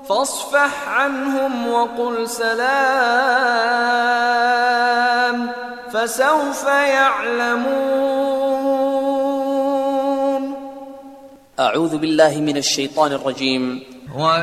فاصفح عنهم وقل سلام فسوف يعلمون. أعوذ بالله من الشيطان الرجيم.